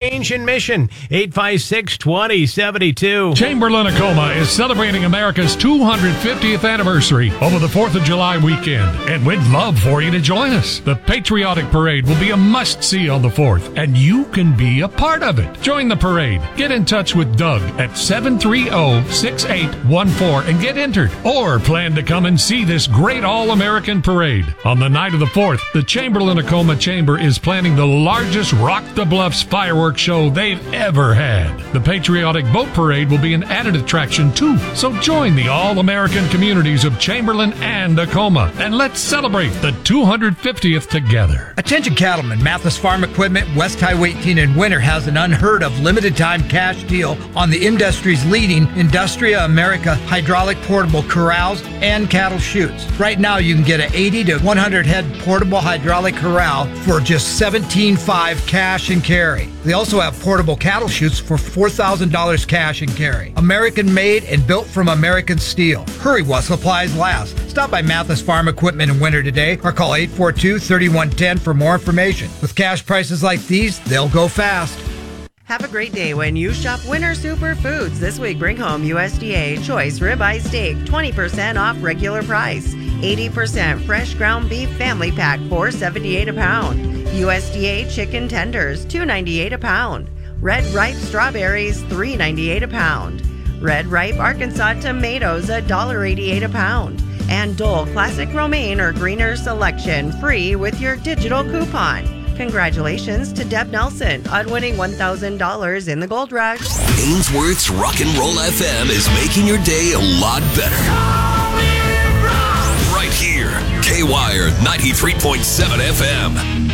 Change in Mission, 856-2072. Chamberlain-Tacoma is celebrating America's 250th anniversary over the 4th of July weekend, and we'd love for you to join us. The Patriotic Parade will be a must-see on the 4th, and you can be a part of it. Join the parade. Get in touch with Doug at 730-6814 and get entered, or plan to come and see this great all-American parade. On the night of the 4th, the Chamberlain-Tacoma Chamber is planning the largest Rock the Bluffs fireworks show they've ever had. The Patriotic Boat Parade will be an added attraction too, so join the all-American communities of Chamberlain and Tacoma, and let's celebrate the 250th together. Attention cattlemen, Mathis Farm Equipment, West Highway 18 in Winter has an unheard of limited time cash deal on the industry's leading Industria America hydraulic portable corrals and cattle chutes. Right now you can get an 80 to 100 head portable hydraulic corral for just $17,500 cash and carry. They also have portable cattle chutes for $4,000 cash and carry. American made and built from American steel. Hurry while supplies last. Stop by Mathis Farm Equipment in Winter today or call 842-3110 for more information. With cash prices like these, they'll go fast. Have a great day when you shop Winter Superfoods. This week, bring home USDA Choice Ribeye Steak, 20% off regular price. 80% fresh ground beef family pack, $4.78 a pound. USDA chicken tenders, $2.98 a pound. Red ripe strawberries, $3.98 a pound. Red ripe Arkansas tomatoes, $1.88 a pound. And Dole Classic Romaine or Greener Selection, free with your digital coupon. Congratulations to Deb Nelson on winning $1,000 in the Gold Rush. Ainsworth's Rock and Roll FM is making your day a lot better. Right here, K-Wire 93.7 FM.